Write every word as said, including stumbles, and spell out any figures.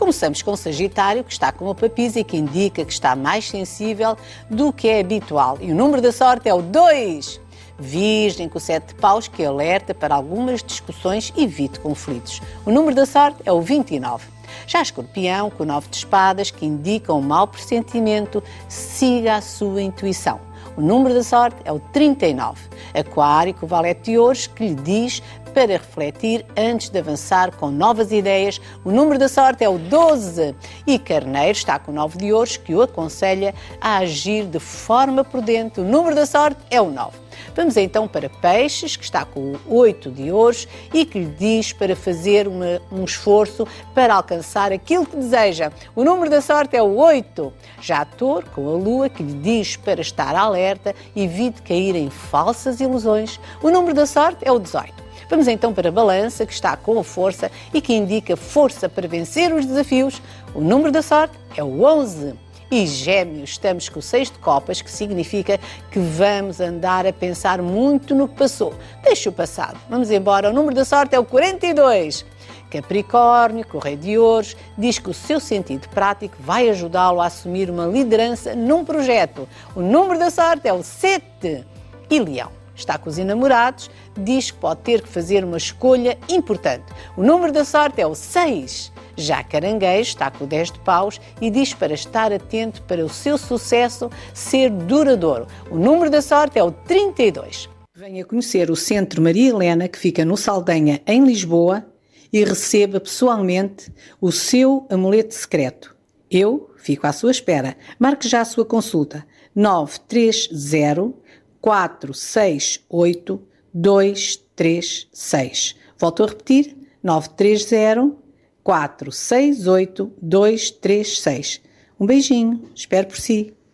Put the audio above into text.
Começamos com Sagitário, que está com a papisa e que indica que está mais sensível do que é habitual. E o número da sorte é o dois. Virgem, com o sete de paus, que alerta para algumas discussões e evite conflitos. O número da sorte é o vinte e nove. Já Escorpião, com o nove de espadas, que indica um mau pressentimento, siga a sua intuição. O número da sorte é o trinta e nove. Aquário, com o valete de ouros, que lhe diz para refletir antes de avançar com novas ideias. O número da sorte é o doze. E Carneiro está com o nove de ouros, que o aconselha a agir de forma prudente. O número da sorte é o nove. Vamos então para Peixes, que está com o oito de ouros e que lhe diz para fazer uma, um esforço para alcançar aquilo que deseja. O número da sorte é o oito. Já Touro, com a Lua, que lhe diz para estar alerta e evite cair em falsas ilusões. O número da sorte é o dezoito. Vamos então para a Balança, que está com a força e que indica força para vencer os desafios. O número da sorte é o onze. E Gêmeos, estamos com o seis de copas, que significa que vamos andar a pensar muito no que passou. Deixa o passado, vamos embora. O número da sorte é o quarenta e dois. Capricórnio, com o rei de ouros, diz que o seu sentido prático vai ajudá-lo a assumir uma liderança num projeto. O número da sorte é o sete. E Leão, está com os enamorados, diz que pode ter que fazer uma escolha importante. O número da sorte é o seis. Já Caranguejo está com o dez de paus e diz para estar atento para o seu sucesso ser duradouro. O número da sorte é o trinta e dois. Venha conhecer o Centro Maria Helena, que fica no Saldanha, em Lisboa, e receba pessoalmente o seu amuleto secreto. Eu fico à sua espera. Marque já a sua consulta. nove três zero, quatro seis oito, dois três seis. Volto a repetir. nove três zero, quatro seis oito, dois três seis. Um beijinho. Espero por si.